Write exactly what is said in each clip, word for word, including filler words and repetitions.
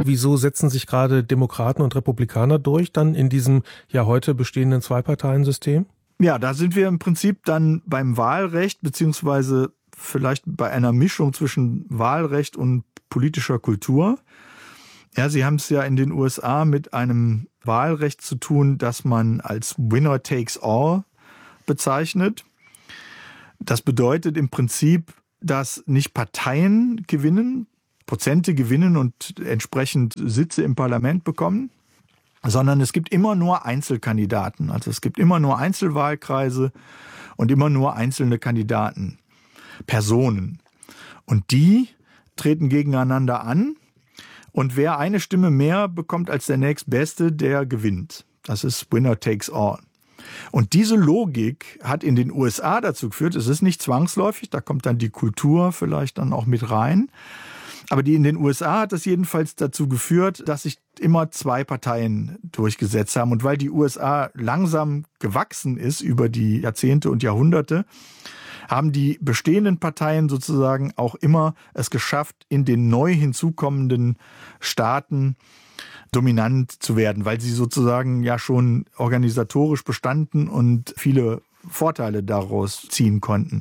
wieso setzen sich gerade Demokraten und Republikaner durch, dann in diesem ja heute bestehenden Zwei-Parteien-System? Ja, da sind wir im Prinzip dann beim Wahlrecht, beziehungsweise vielleicht bei einer Mischung zwischen Wahlrecht und politischer Kultur. Ja, Sie haben es ja in den U S A mit einem Wahlrecht zu tun, das man als Winner takes all bezeichnet. Das bedeutet im Prinzip, dass nicht Parteien gewinnen, Prozente gewinnen und entsprechend Sitze im Parlament bekommen, sondern es gibt immer nur Einzelkandidaten. Also es gibt immer nur Einzelwahlkreise und immer nur einzelne Kandidaten, Personen. Und die treten gegeneinander an. Und wer eine Stimme mehr bekommt als der nächstbeste, der gewinnt. Das ist Winner takes all. Und diese Logik hat in den U S A dazu geführt, es ist nicht zwangsläufig, da kommt dann die Kultur vielleicht dann auch mit rein. Aber die in den U S A hat es jedenfalls dazu geführt, dass sich immer zwei Parteien durchgesetzt haben. Und weil die U S A langsam gewachsen ist über die Jahrzehnte und Jahrhunderte, haben die bestehenden Parteien sozusagen auch immer es geschafft, in den neu hinzukommenden Staaten dominant zu werden, weil sie sozusagen ja schon organisatorisch bestanden und viele Vorteile daraus ziehen konnten.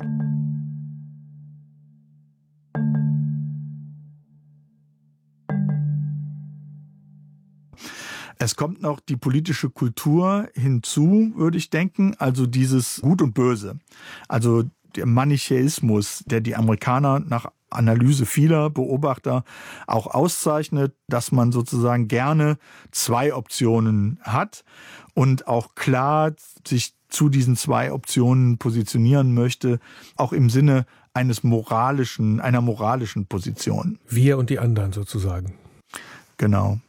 Es kommt noch die politische Kultur hinzu, würde ich denken, also dieses Gut und Böse. Also der Manichäismus, der die Amerikaner nach Analyse vieler Beobachter auch auszeichnet, dass man sozusagen gerne zwei Optionen hat und auch klar sich zu diesen zwei Optionen positionieren möchte, auch im Sinne eines moralischen, einer moralischen Position. Wir und die anderen sozusagen. Genau.